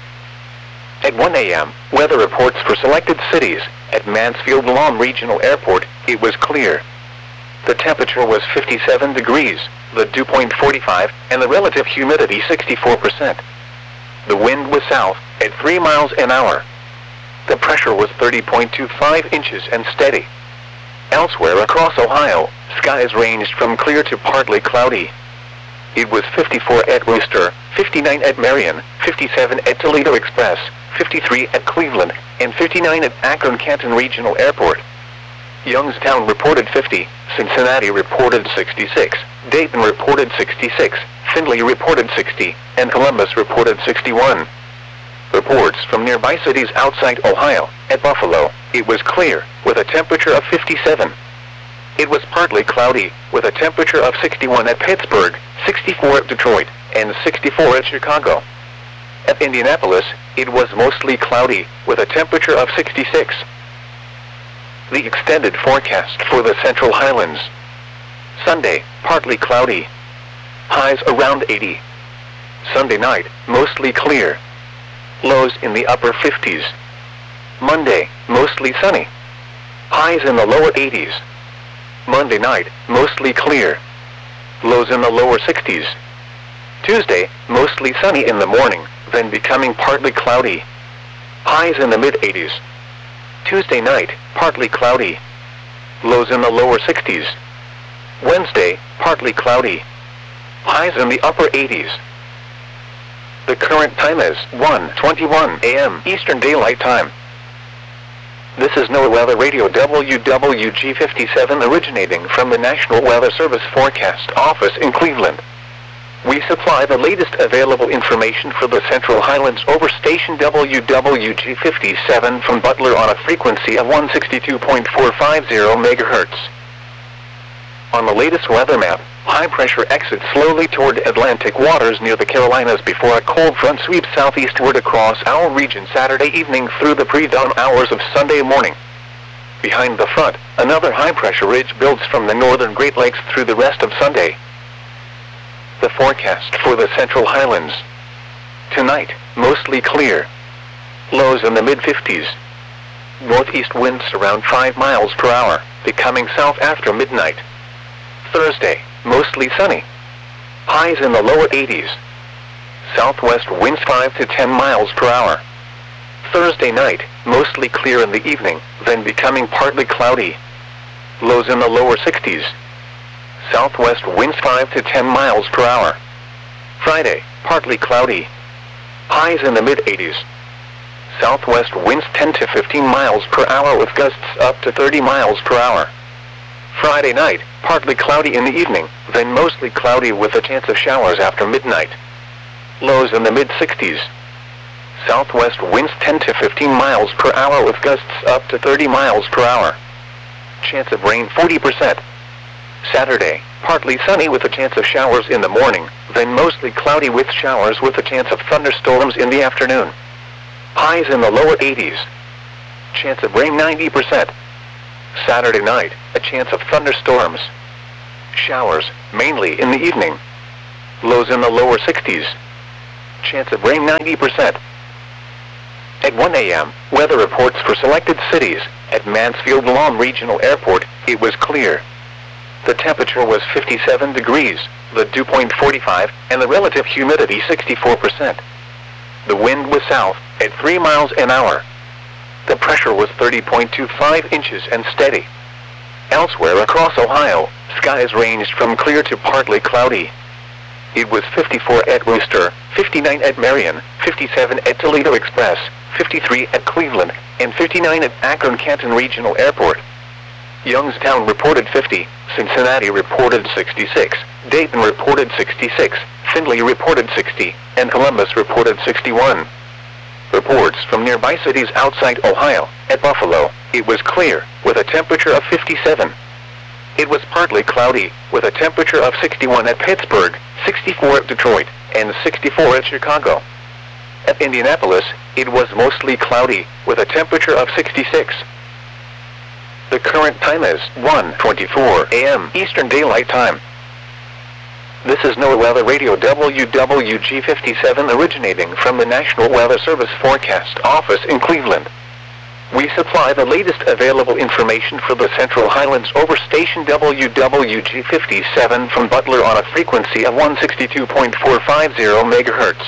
At one a m, weather reports for selected cities. At Mansfield-Lam Regional Airport, it was clear. The temperature was fifty-seven degrees, the dew point forty-five, and the relative humidity sixty-four percent. The wind was south, at three miles an hour. The pressure was thirty point two five inches and steady. Elsewhere across Ohio, skies ranged from clear to partly cloudy. It was fifty-four at Wooster, fifty-nine at Marion, fifty-seven at Toledo Express, fifty-three at Cleveland, and fifty-nine at Akron-Canton Regional Airport. Youngstown reported fifty, Cincinnati reported sixty-six, Dayton reported sixty-six, Findlay reported sixty, and Columbus reported sixty-one. Reports from nearby cities outside Ohio. At Buffalo, it was clear, with a temperature of fifty-seven. It was partly cloudy, with a temperature of sixty-one at Pittsburgh, sixty-four at Detroit, and sixty-four at Chicago. At Indianapolis, it was mostly cloudy, with a temperature of sixty-six. The extended forecast for the Central Highlands. Sunday, partly cloudy. Highs around eighty. Sunday night, mostly clear. Lows in the upper fifties. Monday, mostly sunny. Highs in the lower eighties. Monday night, mostly clear. Lows in the lower sixties. Tuesday, mostly sunny in the morning, then becoming partly cloudy. Highs in the mid eighties. Tuesday night, partly cloudy. Lows in the lower sixties. Wednesday, partly cloudy. Highs in the upper eighties. The current time is one twenty-one a m Eastern Daylight Time. This is NOAA Weather Radio W W G fifty-seven originating from the National Weather Service Forecast Office in Cleveland. We supply the latest available information for the Central Highlands over station W W G fifty-seven from Butler on a frequency of one sixty-two point four five zero megahertz. On the latest weather map, high pressure exits slowly toward Atlantic waters near the Carolinas before a cold front sweeps southeastward across our region Saturday evening through the pre-dawn hours of Sunday morning. Behind the front, another high pressure ridge builds from the northern Great Lakes through the rest of Sunday. The forecast for the Central Highlands. Tonight, mostly clear. Lows in the mid fifties. Northeast winds around five miles per hour, becoming south after midnight. Thursday, mostly sunny. Highs in the lower eighties. Southwest winds five to ten miles per hour. Thursday night, mostly clear in the evening, then becoming partly cloudy. Lows in the lower sixties. Southwest winds five to ten miles per hour. Friday, partly cloudy. Highs in the mid eighties. Southwest winds ten to fifteen miles per hour with gusts up to thirty miles per hour. Friday night, partly cloudy in the evening, then mostly cloudy with a chance of showers after midnight. Lows in the mid sixties. Southwest winds ten to fifteen miles per hour with gusts up to thirty miles per hour. Chance of rain forty percent. Saturday, partly sunny with a chance of showers in the morning, then mostly cloudy with showers with a chance of thunderstorms in the afternoon. Highs in the lower eighties. Chance of rain ninety percent. Saturday night, a chance of thunderstorms. Showers, mainly in the evening. Lows in the lower sixties. Chance of rain ninety percent. At one A M, weather reports for selected cities. At Mansfield Lawn Regional Airport, it was clear. The temperature was fifty-seven degrees, the dew point forty-five, and the relative humidity sixty-four percent. The wind was south, at three miles an hour. The pressure was thirty point two five inches and steady. Elsewhere across Ohio, skies ranged from clear to partly cloudy. It was fifty-four at Wooster, fifty-nine at Marion, fifty-seven at Toledo Express, fifty-three at Cleveland, and fifty-nine at Akron-Canton Regional Airport. Youngstown reported fifty, Cincinnati reported sixty-six, Dayton reported sixty-six, Findlay reported sixty, and Columbus reported sixty-one. Reports from nearby cities outside Ohio. At Buffalo, it was clear, with a temperature of fifty-seven. It was partly cloudy, with a temperature of sixty-one at Pittsburgh, sixty-four at Detroit, and sixty-four at Chicago. At Indianapolis, it was mostly cloudy, with a temperature of sixty-six. The current time is one twenty-four A M Eastern Daylight Time. This is NOAA Weather Radio W W G fifty-seven originating from the National Weather Service Forecast Office in Cleveland. We supply the latest available information for the Central Highlands over station W W G fifty-seven from Butler on a frequency of one sixty-two point four five zero megahertz.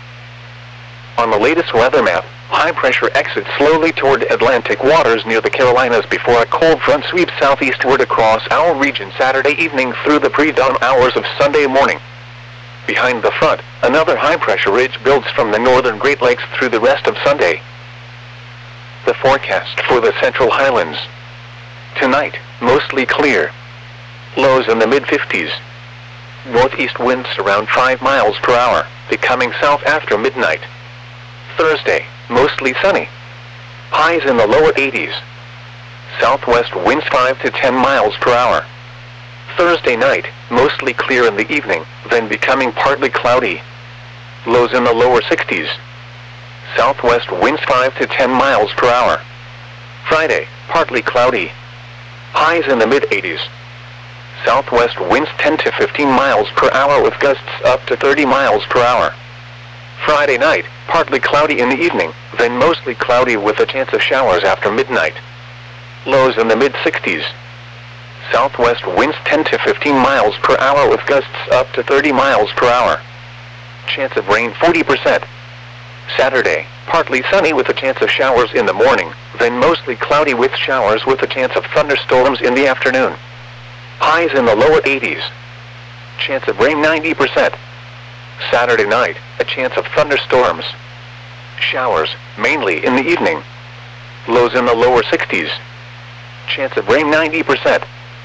On the latest weather map, high pressure exits slowly toward Atlantic waters near the Carolinas before a cold front sweeps southeastward across our region Saturday evening through the pre-dawn hours of Sunday morning. Behind the front, another high pressure ridge builds from the northern Great Lakes through the rest of Sunday. The forecast for the Central Highlands. Tonight, mostly clear. Lows in the mid fifties. Northeast winds around five miles per hour, becoming south after midnight. Thursday, mostly sunny. Highs in the lower eighties. Southwest winds five to ten miles per hour. Thursday night, mostly clear in the evening, then becoming partly cloudy. Lows in the lower sixties. Southwest winds five to ten miles per hour. Friday, partly cloudy. Highs in the mid eighties. Southwest winds ten to fifteen miles per hour with gusts up to thirty miles per hour. Friday night, partly cloudy in the evening, then mostly cloudy with a chance of showers after midnight. Lows in the mid sixties. Southwest winds ten to fifteen miles per hour with gusts up to thirty miles per hour. Chance of rain forty percent. Saturday, partly sunny with a chance of showers in the morning, then mostly cloudy with showers with a chance of thunderstorms in the afternoon. Highs in the lower eighties. Chance of rain ninety percent. Saturday night, a chance of thunderstorms. Showers, mainly in the evening. Lows in the lower sixties. Chance of rain ninety percent.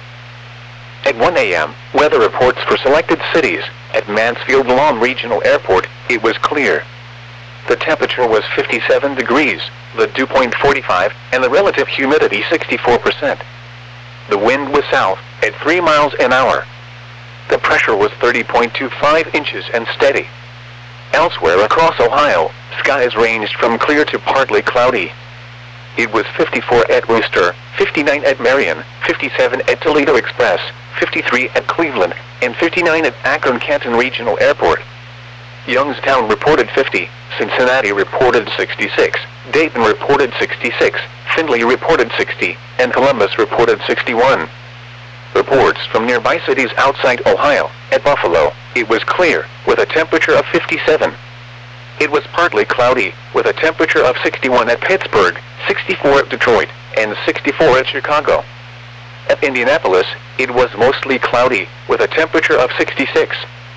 At one A M, weather reports for selected cities. At Mansfield Lawn Regional Airport, it was clear. The temperature was fifty-seven degrees, the dew point forty-five, and the relative humidity sixty-four percent. The wind was south, at three miles an hour. The pressure was thirty point two five inches and steady. Elsewhere across Ohio, skies ranged from clear to partly cloudy. It was fifty-four at Wooster, fifty-nine at Marion, fifty-seven at Toledo Express, fifty-three at Cleveland, and fifty-nine at Akron-Canton Regional Airport. Youngstown reported fifty, Cincinnati reported sixty-six, Dayton reported sixty-six, Findlay reported sixty, and Columbus reported sixty-one. Reports from nearby cities outside Ohio. At Buffalo, it was clear, with a temperature of fifty-seven. It was partly cloudy, with a temperature of sixty-one at Pittsburgh, sixty-four at Detroit, and sixty-four at Chicago. At Indianapolis, it was mostly cloudy, with a temperature of sixty-six.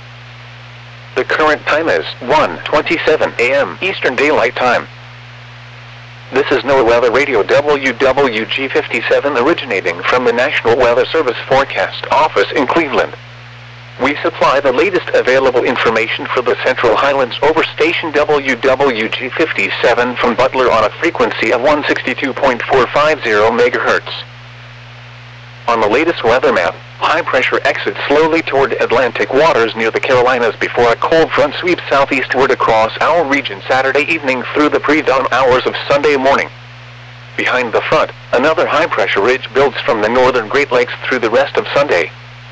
The current time is one twenty-seven A M Eastern Daylight Time. This is NOAA Weather Radio W W G fifty-seven originating from the National Weather Service Forecast Office in Cleveland. We supply the latest available information for the Central Highlands over station W W G fifty-seven from Butler on a frequency of one sixty-two point four five zero megahertz. On the latest weather map, High pressure exits slowly toward Atlantic waters near the Carolinas before a cold front sweeps southeastward across our region Saturday evening through the pre-dawn hours of Sunday morning. Behind the front, another high pressure ridge builds from the northern Great Lakes through the rest of Sunday.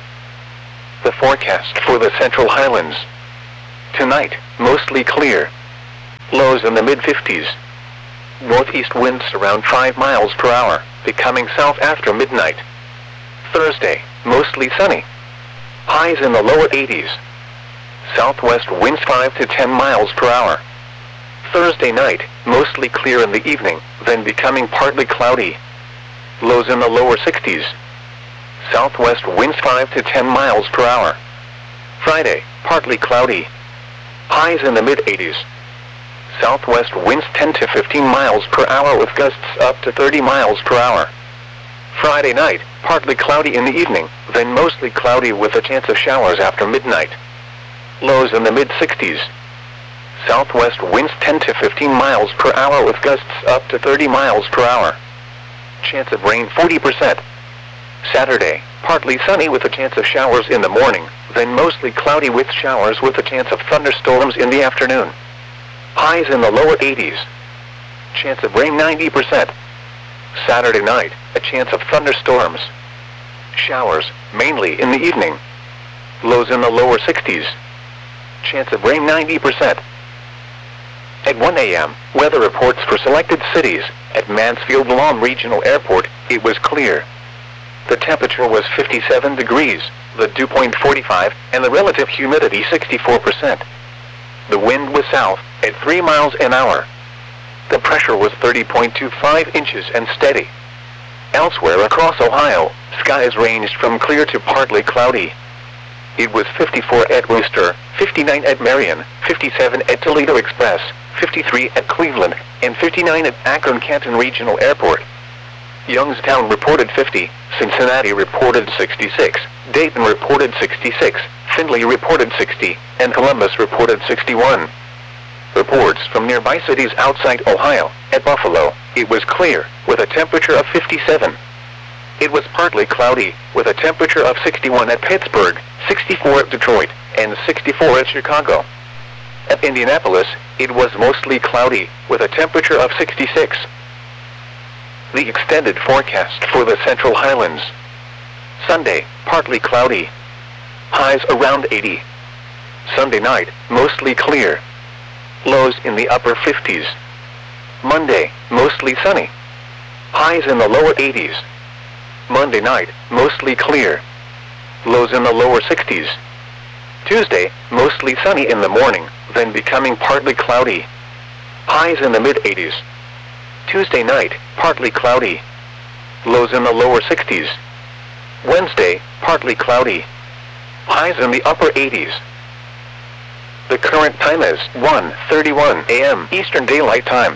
The forecast for the Central Highlands. Tonight, mostly clear. Lows in the mid fifties. Northeast winds around five miles per hour, becoming south after midnight. Thursday, mostly sunny. Highs in the lower eighties. Southwest winds five to ten miles per hour. Thursday night, mostly clear in the evening, then becoming partly cloudy. Lows in the lower sixties. Southwest winds five to ten miles per hour. Friday, partly cloudy. Highs in the mid eighties. Southwest winds ten to fifteen miles per hour with gusts up to thirty miles per hour. Friday night, partly cloudy in the evening, then mostly cloudy with a chance of showers after midnight. Lows in the mid sixties. Southwest winds ten to fifteen miles per hour with gusts up to thirty miles per hour. Chance of rain forty percent. Saturday, partly sunny with a chance of showers in the morning, then mostly cloudy with showers with a chance of thunderstorms in the afternoon. Highs in the lower eighties. Chance of rain ninety percent. Saturday night, a chance of thunderstorms. Showers, mainly in the evening. Lows in the lower sixties. Chance of rain ninety percent. At one A M, weather reports for selected cities. At Mansfield-Lom Regional Airport, it was clear. The temperature was fifty-seven degrees, the dew point forty-five, and the relative humidity sixty-four percent. The wind was south, at three miles an hour. The pressure was thirty point two five inches and steady. Elsewhere across Ohio, skies ranged from clear to partly cloudy. It was fifty-four at Wooster, fifty-nine at Marion, fifty-seven at Toledo Express, fifty-three at Cleveland, and fifty-nine at Akron-Canton Regional Airport. Youngstown reported fifty, Cincinnati reported sixty-six, Dayton reported sixty-six, Findlay reported sixty, and Columbus reported sixty-one. Reports from nearby cities outside Ohio. At Buffalo, it was clear, with a temperature of fifty-seven. It was partly cloudy, with a temperature of sixty-one at Pittsburgh, sixty-four at Detroit, and sixty-four at Chicago. At Indianapolis, it was mostly cloudy, with a temperature of sixty-six. The extended forecast for the Central Highlands. Sunday, partly cloudy. Highs around eighty. Sunday night, mostly clear. Lows in the upper fifties. Monday, mostly sunny. Highs in the lower eighties. Monday night, mostly clear. Lows in the lower sixties. Tuesday, mostly sunny in the morning, then becoming partly cloudy. Highs in the mid eighties. Tuesday night, partly cloudy. Lows in the lower sixties. Wednesday, partly cloudy. Highs in the upper eighties. The current time is one thirty-one A M Eastern Daylight Time.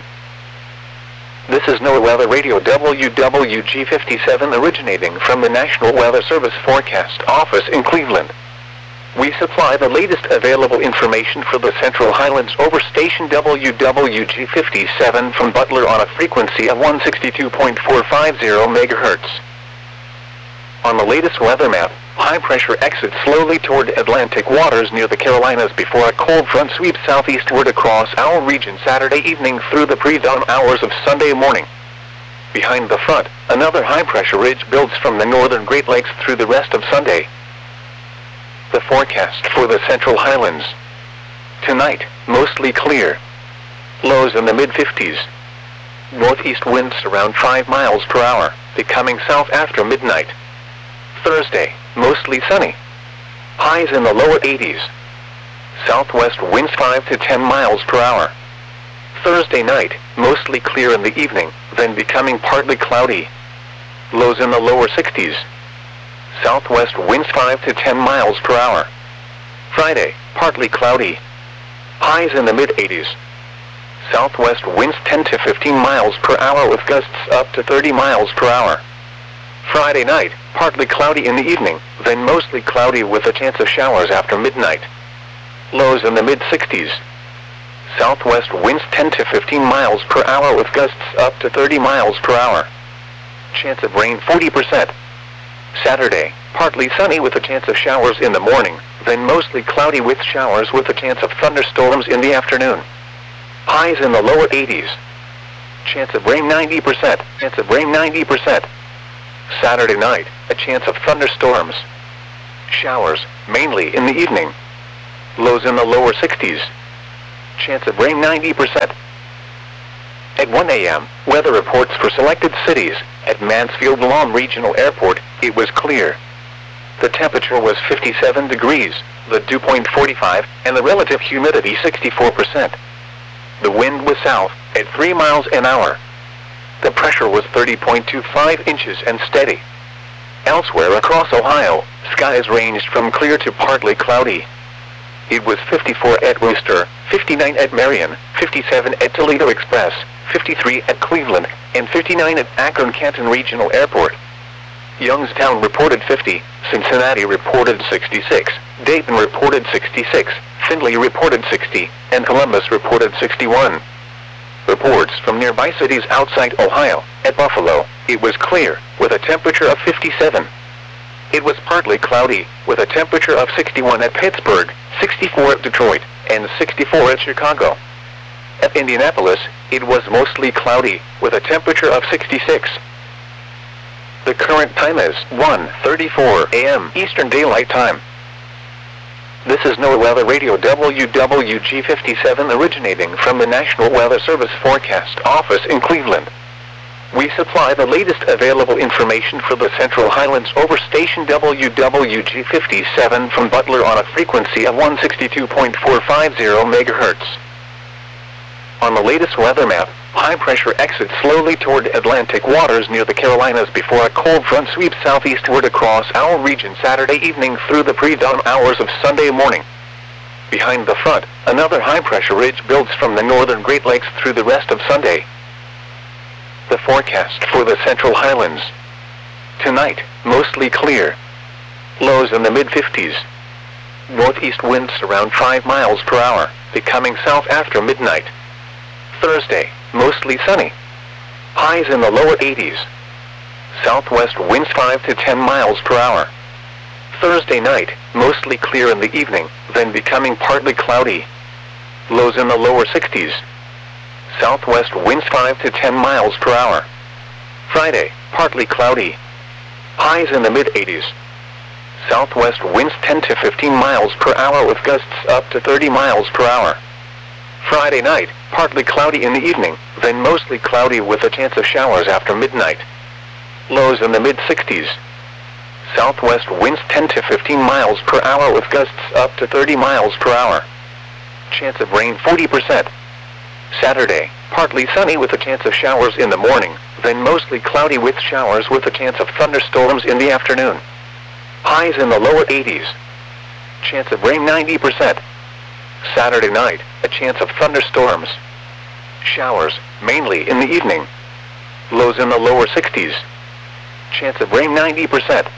This is NOAA Weather Radio W W G fifty-seven originating from the National Weather Service Forecast Office in Cleveland. We supply the latest available information for the Central Highlands over station W W G fifty-seven from Butler on a frequency of one sixty-two point four five zero megahertz. On the latest weather map, high pressure exits slowly toward Atlantic waters near the Carolinas before a cold front sweeps southeastward across our region Saturday evening through the pre-dawn hours of Sunday morning. Behind the front, another high pressure ridge builds from the northern Great Lakes through the rest of Sunday. The forecast for the Central Highlands. Tonight, mostly clear. Lows in the mid fifties. Northeast winds around five miles per hour, becoming south after midnight. Thursday, mostly sunny. Highs in the lower eighties. Southwest winds five to ten miles per hour. Thursday night, mostly clear in the evening, then becoming partly cloudy. Lows in the lower sixties. Southwest winds five to ten miles per hour. Friday, partly cloudy. Highs in the mid eighties. Southwest winds ten to fifteen miles per hour with gusts up to thirty miles per hour. Friday night, partly cloudy in the evening, then mostly cloudy with a chance of showers after midnight. Lows in the mid sixties. Southwest winds ten to fifteen miles per hour with gusts up to thirty miles per hour. Chance of rain forty percent. Saturday, partly sunny with a chance of showers in the morning, then mostly cloudy with showers with a chance of thunderstorms in the afternoon. Highs in the lower eighties. Chance of rain ninety percent. Chance of rain ninety percent. Saturday night, a chance of thunderstorms. Showers, mainly in the evening. Lows in the lower sixties. Chance of rain ninety percent. At one A M, weather reports for selected cities. At Mansfield Lawn Regional Airport, it was clear. The temperature was fifty-seven degrees, the dew point forty-five, and the relative humidity sixty-four percent. The wind was south, at three miles an hour. The pressure was thirty point two five inches and steady. Elsewhere across Ohio, skies ranged from clear to partly cloudy. It was fifty-four at Wooster, fifty-nine at Marion, fifty-seven at Toledo Express, fifty-three at Cleveland, and fifty-nine at Akron-Canton Regional Airport. Youngstown reported fifty, Cincinnati reported sixty-six, Dayton reported sixty-six, Findlay reported sixty, and Columbus reported sixty-one. Reports from nearby cities outside Ohio. At Buffalo, it was clear, with a temperature of fifty-seven. It was partly cloudy, with a temperature of sixty-one at Pittsburgh, sixty-four at Detroit, and sixty-four at Chicago. At Indianapolis, it was mostly cloudy, with a temperature of sixty-six. The current time is one thirty-four A M Eastern Daylight Time. This is NOAA Weather Radio W W G fifty-seven originating from the National Weather Service Forecast Office in Cleveland. We supply the latest available information for the Central Highlands over station W W G fifty-seven from Butler on a frequency of one sixty-two point four five zero megahertz. On the latest weather map, high pressure exits slowly toward Atlantic waters near the Carolinas before a cold front sweeps southeastward across our region Saturday evening through the pre-dawn hours of Sunday morning. Behind the front, another high pressure ridge builds from the northern Great Lakes through the rest of Sunday. The forecast for the Central Highlands. Tonight, mostly clear. Lows in the mid fifties. Northeast winds around five miles per hour, becoming south after midnight. Thursday, mostly sunny. Highs in the lower eighties. Southwest winds five to ten miles per hour. Thursday night, mostly clear in the evening, then becoming partly cloudy. Lows in the lower sixties. Southwest winds five to ten miles per hour. Friday, partly cloudy. Highs in the mid eighties. Southwest winds ten to fifteen miles per hour with gusts up to thirty miles per hour. Friday night, partly cloudy in the evening, then mostly cloudy with a chance of showers after midnight. Lows in the mid sixties. Southwest winds ten to fifteen miles per hour with gusts up to thirty miles per hour. Chance of rain forty percent. Saturday, partly sunny with a chance of showers in the morning, then mostly cloudy with showers with a chance of thunderstorms in the afternoon. Highs in the lower eighties. Chance of rain ninety percent. Saturday night, a chance of thunderstorms. Showers, mainly in the evening. Lows in the lower sixties. Chance of rain ninety percent.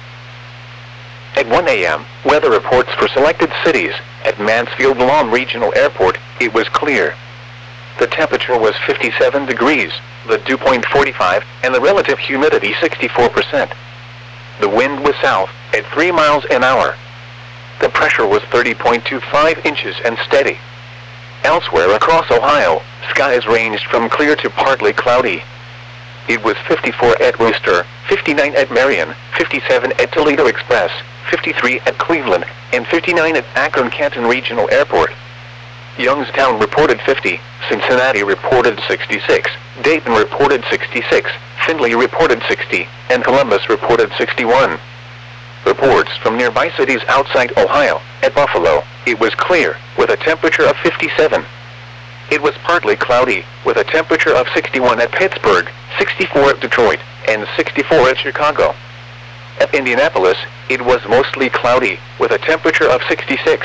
At one A M, weather reports for selected cities. At Mansfield Lawn Regional Airport, it was clear. The temperature was fifty-seven degrees, the dew point forty-five, and the relative humidity sixty-four percent. The wind was south, at three miles an hour. The pressure was thirty point two five inches and steady. Elsewhere across Ohio, skies ranged from clear to partly cloudy. It was fifty-four at Wooster, fifty-nine at Marion, fifty-seven at Toledo Express, fifty-three at Cleveland, and fifty-nine at Akron-Canton Regional Airport. Youngstown reported fifty, Cincinnati reported sixty-six, Dayton reported sixty-six, Findlay reported sixty, and Columbus reported sixty-one. Reports from nearby cities outside Ohio. At Buffalo, it was clear, with a temperature of fifty-seven. It was partly cloudy, with a temperature of sixty-one at Pittsburgh, sixty-four at Detroit, and sixty-four at Chicago. At Indianapolis, it was mostly cloudy, with a temperature of sixty-six.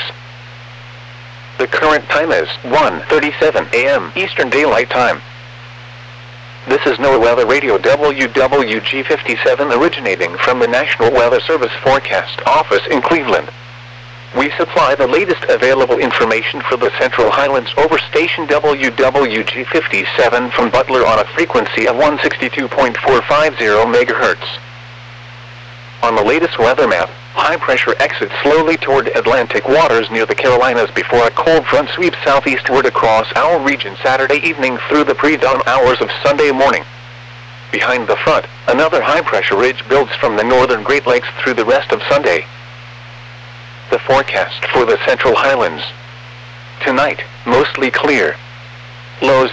The current time is one thirty-seven A M Eastern Daylight Time. This is NOAA Weather Radio W W G fifty-seven originating from the National Weather Service Forecast Office in Cleveland. We supply the latest available information for the Central Highlands over station W W G fifty-seven from Butler on a frequency of one sixty-two point four five zero megahertz. On the latest weather map, high pressure exits slowly toward Atlantic waters near the Carolinas before a cold front sweeps southeastward across our region Saturday evening through the pre-dawn hours of Sunday morning. Behind the front, another high-pressure ridge builds from the northern Great Lakes through the rest of Sunday. The forecast for the Central Highlands. Tonight, mostly clear. Lows